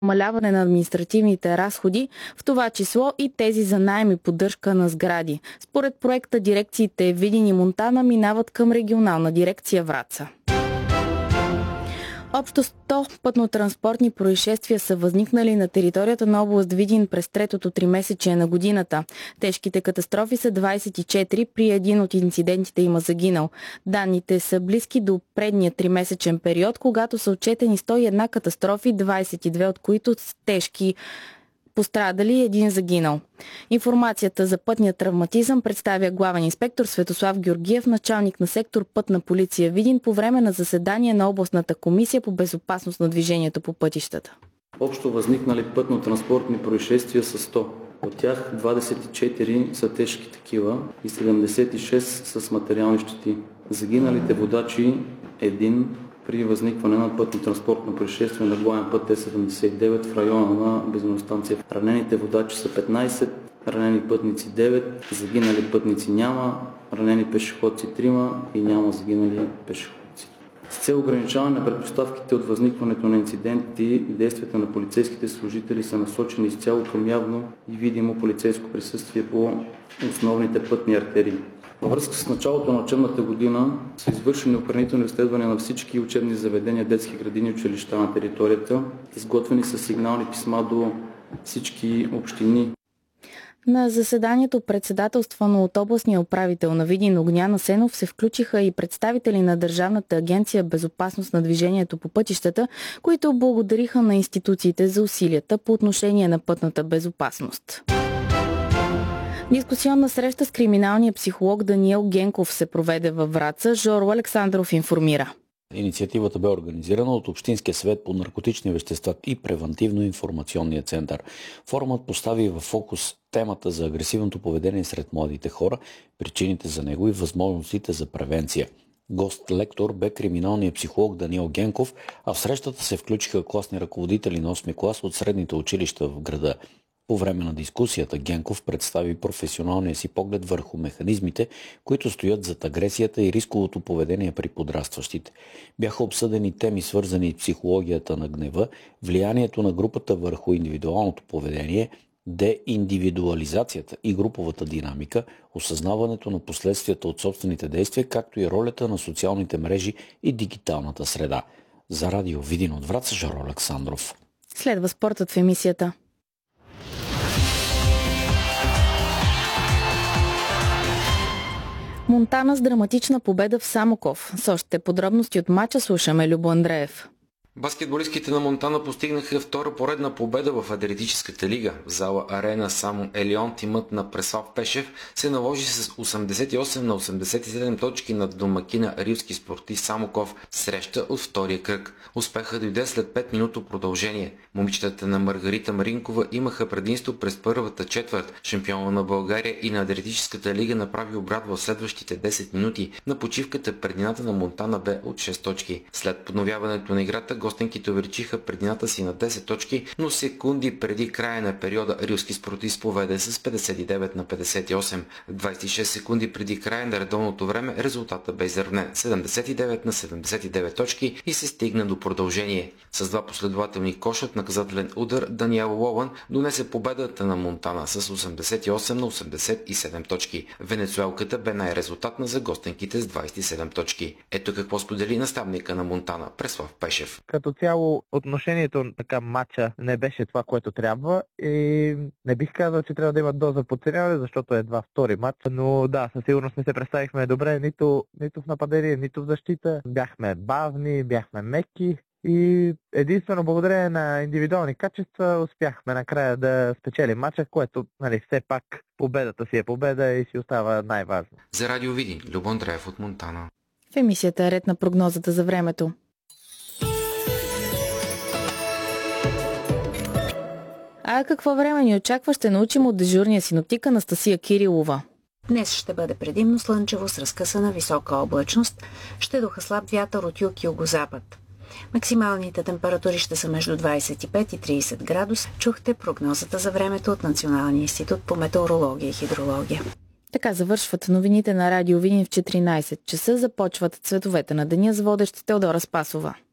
намаляване на административните разходи, в това число и тези за наем и поддръжка на сгради. Според проекта дирекциите Видин и Монтана минават към регионална дирекция Враца. Общо 100 пътно-транспортни происшествия са възникнали на територията на област Видин през третото тримесечие на годината. Тежките катастрофи са 24, при един от инцидентите има загинал. Данните са близки до предния тримесечен период, когато са отчетени 101 катастрофи, 22 от които с тежки пострадали и един загинал. Информацията за пътния травматизъм представя главен инспектор Светослав Георгиев, началник на сектор Пътна полиция Видин, по време на заседание на областната комисия по безопасност на движението по пътищата. Общо възникнали пътно-транспортни происшествия са 100. От тях 24 са тежки такива и 76 с материални щети. Загиналите водачи един при възникване на пътно-транспортно происшествие на главен път Т-79 в района на бензиностанция. Ранените водачи са 15, ранени пътници 9, загинали пътници няма, ранени пешеходци 3 и няма загинали пешеходци. С цел ограничаване на предпоставките от възникването на инциденти, действията на полицейските служители са насочени изцяло към явно и видимо полицейско присъствие по основните пътни артерии. Във връзка с началото на учебната година са извършени охранителни разследвания на всички учебни заведения, детски градини и училища на територията. Изготвени са сигнални писма до всички общини. На заседанието, председателствано от областния управител на Видин Огнян Асенов, се включиха и представители на Държавната агенция безопасност на движението по пътищата, които благодариха на институциите за усилията по отношение на пътната безопасност. Дискусионна среща с криминалния психолог Даниел Генков се проведе във Враца. Жоро Александров информира. Инициативата бе организирана от Общинския съвет по наркотични вещества и превантивно-информационния център. Форумът постави в фокус темата за агресивното поведение сред младите хора, причините за него и възможностите за превенция. Гост-лектор бе криминалният психолог Даниел Генков, а в срещата се включиха класни ръководители на 8-ми клас от средните училища в града. По време на дискусията Генков представи професионалния си поглед върху механизмите, които стоят зад агресията и рисковото поведение при подрастващите. Бяха обсъдени теми, свързани с психологията на гнева, влиянието на групата върху индивидуалното поведение, деиндивидуализацията и груповата динамика, осъзнаването на последствията от собствените действия, както и ролята на социалните мрежи и дигиталната среда. За Радио Видин от Враца, Жоро Александров. Следва спортът в емисията. Монтана с драматична победа в Самоков. С още подробности от мача слушаме Любо Андреев. Баскетболистките на Монтана постигнаха втора поредна победа в Адриатическата лига. В зала Арена Само Елион тимът на Преслав Пешев се наложи с 88 на 87 точки над домакина Рилски спортист Самоков, среща от втория кръг. Успехът дойде след 5 минутно продължение. Момичетата на Маргарита Маринкова имаха предимство през първата четвърт. Шампиона на България и на Адриатическата лига направи обрат в следващите 10 минути. На почивката предината на Монтана бе от 6 точки. След подновяването на играта, гостенките увеличиха предината си на 10 точки, но секунди преди края на периода Рилски спортист поведе с 59 на 58. 26 секунди преди края на редовното време резултата бе изравнен 79 на 79 точки и се стигна до продължение. С два последователни коша от наказателен удар Даниел Лован донесе победата на Монтана с 88 на 87 точки. Венецуелката бе най-резултатна за гостенките с 27 точки. Ето какво сподели наставника на Монтана Преслав Пешев. Като цяло отношението така матча не беше това, което трябва и не бих казал, че трябва да има доза подценяване, защото едва втори матч, но да, със сигурност не се представихме добре нито в нападение, нито в защита. Бяхме бавни, бяхме меки и единствено благодарение на индивидуални качества успяхме накрая да спечелим матча, което все пак победата си е победа и си остава най-важно. За Радио Видин, Любо Андреев от Монтана. В емисията е ред на прогнозата за времето. А какво време ни очаква, ще научим от дежурния синоптик Анастасия Кирилова. Днес ще бъде предимно слънчево с разкъсана висока облачност. Ще духа слаб вятър от юг и югозапад. Максималните температури ще са между 25 и 30 градуса. Чухте прогнозата за времето от Националния институт по метеорология и хидрология. Така завършват новините на Радио Видин в 14 часа. Започват цветовете на деня с водещ Теодора Спасова.